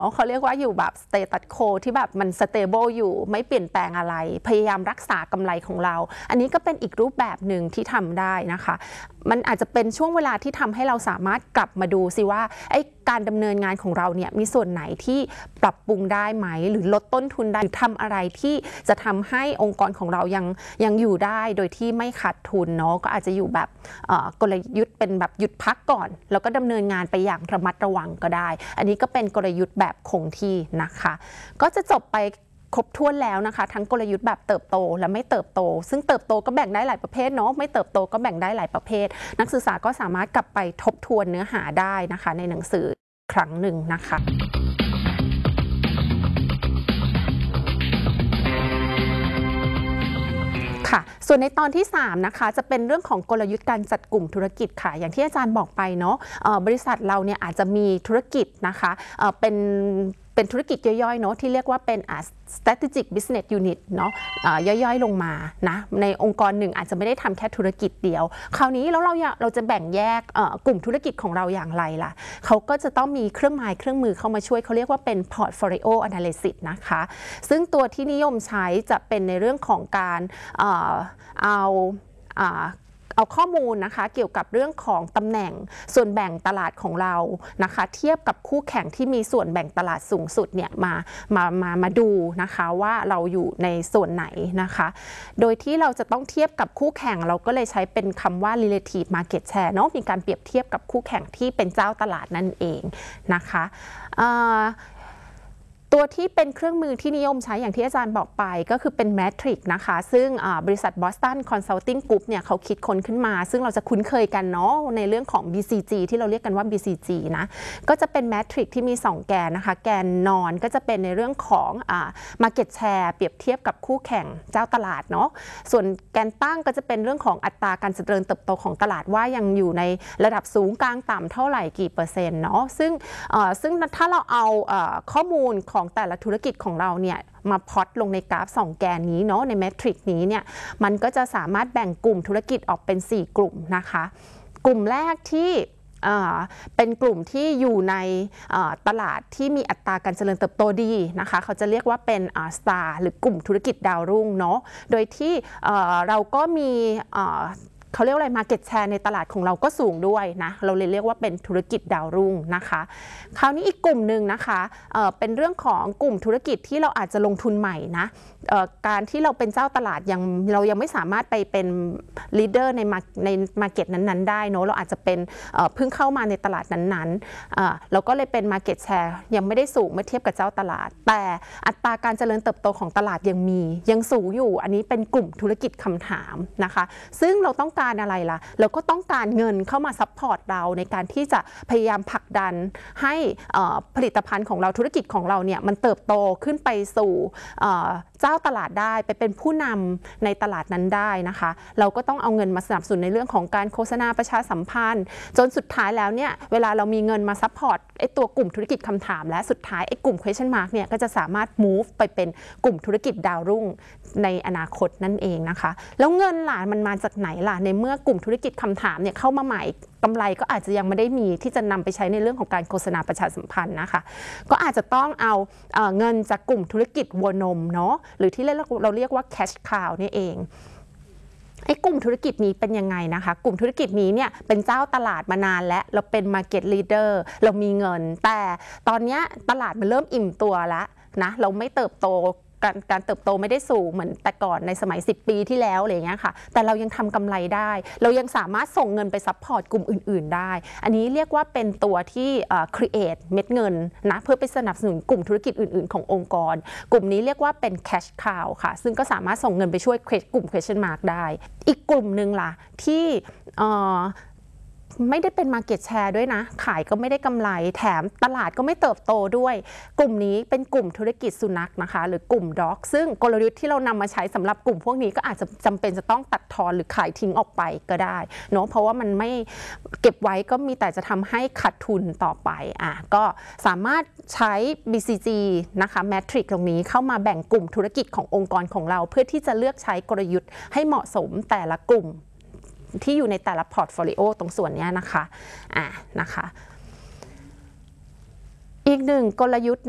เขาเรียกว่าอยู่แบบสเตตัสโคที่แบบมันสเตเบิลอยู่ไม่เปลี่ยนแปลงอะไรพยายามรักษากำไรของเราอันนี้ก็เป็นอีกรูปแบบหนึ่งที่ทำได้นะคะมันอาจจะเป็นช่วงเวลาที่ทำให้เราสามารถกลับมาดูสิว่าไอ้การดำเนินงานของเราเนี่ยมีส่วนไหนที่ปรับปรุงได้ไหมหรือลดต้นทุนได้หรือทำอะไรที่จะทำให้องค์กรของเรายังอยู่ได้โดยที่ไม่ขาดทุนเนาะก็อาจจะอยู่แบบกลยุทธ์เป็นแบบหยุดพักก่อนแล้วก็ดำเนินงานไปอย่างระมัดระวังก็ได้อันนี้ก็เป็นกลยุทธ์แบบคงที่นะคะก็จะจบไปครบถ้วนแล้วนะคะทั้งกลยุทธ์แบบเติบโตและไม่เติบโตซึ่งเติบโตก็แบ่งได้หลายประเภทเนาะไม่เติบโตก็แบ่งได้หลายประเภทนักศึกษาก็สามารถกลับไปทบทวนเนื้อหาได้นะคะในหนังสือครั้งหนึ่งนะคะค่ะส่วนในตอนที่3นะคะจะเป็นเรื่องของกลยุทธ์การจัดกลุ่มธุรกิจค่ะอย่างที่อาจารย์บอกไปเนาะบริษัทเราเนี่ยอาจจะมีธุรกิจนะคะเป็นธุรกิจย่อยๆเนาะที่เรียกว่าเป็นstrategic business unit เนาะย่อยๆลงมานะในองค์กรหนึ่งอาจจะไม่ได้ทำแค่ธุรกิจเดียวคราวนี้แล้วเราจะแบ่งแยกกลุ่มธุรกิจของเราอย่างไรล่ะเขาก็จะต้องมีเครื่องไม้เครื่องมือเข้ามาช่วยเขาเรียกว่าเป็น portfolio analysis นะคะซึ่งตัวที่นิยมใช้จะเป็นในเรื่องของการเอาข้อมูลนะคะเกี่ยวกับเรื่องของตำแหน่งส่วนแบ่งตลาดของเรานะคะเทียบกับคู่แข่งที่มีส่วนแบ่งตลาดสูงสุดเนี่ยมาดูนะคะว่าเราอยู่ในส่วนไหนนะคะโดยที่เราจะต้องเทียบกับคู่แข่งเราก็เลยใช้เป็นคำว่า relative market share เนาะมีการเปรียบเทียบกับคู่แข่งที่เป็นเจ้าตลาดนั่นเองนะคะตัวที่เป็นเครื่องมือที่นิยมใช้อย่างที่อาจารย์บอกไปก็คือเป็น Matrix นะคะซึ่งบริษัท Boston Consulting Group เนี่ยเขาคิดค้นขึ้นมาซึ่งเราจะคุ้นเคยกันเนาะในเรื่องของ BCG ที่เราเรียกกันว่า BCG นะก็จะเป็น Matrix ที่มี2แกนนะคะแกนนอนก็จะเป็นในเรื่องของ Market Share เปรียบเทียบกับคู่แข่งเจ้าตลาดเนาะส่วนแกนตั้งก็จะเป็นเรื่องของอัตราการเจริญเติบโตของตลาดว่ายังอยู่ในระดับสูงกลางต่ำเท่าไหร่กี่เปอร์เซ็นต์เนาะซึ่งถ้าเราเอาข้อมูลของแต่ละธุรกิจของเราเนี่ยมาพอตลงในกราฟ2แกนนี้เนาะในแมทริกซ์นี้เนี่ยมันก็จะสามารถแบ่งกลุ่มธุรกิจออกเป็น4กลุ่มนะคะกลุ่มแรกที่เป็นกลุ่มที่อยู่ในตลาดที่มีอัตราการเจริญเติบโตดีนะคะเขาจะเรียกว่าเป็นstar หรือกลุ่มธุรกิจดาวรุ่งเนาะโดยที่เราก็มีเขาเรียกว่าอะไร Market Share ในตลาดของเราก็สูงด้วยนะเราเลยเรียกว่าเป็นธุรกิจดาวรุ่งนะคะคราวนี้อีกกลุ่มหนึ่งนะคะเป็นเรื่องของกลุ่มธุรกิจที่เราอาจจะลงทุนใหม่นะการที่เราเป็นเจ้าตลาดเรายังไม่สามารถไปเป็น leader ใน market นั้นๆได้เนาะเราอาจจะเป็นเพิ่งเข้ามาในตลาดนั้นๆเราก็เลยเป็น Market Share ยังไม่ได้สูงเมื่อเทียบกับเจ้าตลาดแต่อัตราการเจริญเติบโตของตลาดยังสูงอยู่อันนี้เป็นกลุ่มธุรกิจคำถามนะคะซึ่งเราต้องการอะไรล่ะเราก็ต้องการเงินเข้ามาซัพพอร์ตเราในการที่จะพยายามผลักดันให้ผลิตภัณฑ์ของเราธุรกิจของเราเนี่ยมันเติบโตขึ้นไปสู่เจ้าตลาดได้ไปเป็นผู้นำในตลาดนั้นได้นะคะเราก็ต้องเอาเงินมาสนับสนุนในเรื่องของการโฆษณาประชาสัมพันธ์จนสุดท้ายแล้วเนี่ยเวลาเรามีเงินมาซัพพอร์ตไอ้ตัวกลุ่มธุรกิจคำถามและสุดท้ายไอ้กลุ่ม question mark เนี่ยก็จะสามารถ move ไปเป็นกลุ่มธุรกิจดาวรุ่งในอนาคตนั่นเองนะคะแล้วเงินล่ะมันมาจากไหนล่ะในเมื่อกลุ่มธุรกิจคำถามเนี่ยเข้ามาใหม่กำไรก็อาจจะยังไม่ได้มีที่จะนำไปใช้ในเรื่องของการโฆษณาประชาสัมพันธ์นะคะก็อาจจะต้องเอาเงินจากกลุ่มธุรกิจวัวนมเนาะหรือที่เราเรียกว่า cash cow นี่เองไอ้กลุ่มธุรกิจนี้เป็นยังไงนะคะกลุ่มธุรกิจนี้เนี่ยเป็นเจ้าตลาดมานานและเราเป็น market leader เรามีเงินแต่ตอนนี้ตลาดมันเริ่มอิ่มตัวแล้วนะเราไม่เติบโตการเติบโตไม่ได้สูงเหมือนแต่ก่อนในสมัย10ปีที่แล้วอะไรอย่างเงี้ยค่ะแต่เรายังทำกำไรได้เรายังสามารถส่งเงินไปซัพพอร์ตกลุ่มอื่นๆได้อันนี้เรียกว่าเป็นตัวที่create เม็ดเงินนะเพื่อไปสนับสนุนกลุ่มธุรกิจอื่นๆขององค์กรกลุ่มนี้เรียกว่าเป็น cash cow ค่ะซึ่งก็สามารถส่งเงินไปช่วยกลุ่ม question mark ได้อีกกลุ่มหนึ่งล่ะที่ไม่ได้เป็น Market Share ด้วยนะขายก็ไม่ได้กำไรแถมตลาดก็ไม่เติบโตด้วยกลุ่มนี้เป็นกลุ่มธุรกิจสุนัขนะคะหรือกลุ่มด็อกซึ่งกลยุทธ์ที่เรานำมาใช้สำหรับกลุ่มพวกนี้ก็อาจจะจำเป็นจะต้องตัดทอนหรือขายทิ้งออกไปก็ได้เนาะเพราะว่ามันไม่เก็บไว้ก็มีแต่จะทำให้ขาดทุนต่อไปก็สามารถใช้ BCG นะคะ Matrix ตรงนี้เข้ามาแบ่งกลุ่มธุรกิจขององค์กรของเราเพื่อที่จะเลือกใช้กลยุทธ์ให้เหมาะสมแต่ละกลุ่มที่อยู่ในแต่ละพอร์ตโฟลิโอตรงส่วนนี้นะคะอีกหนึ่งกลยุทธ์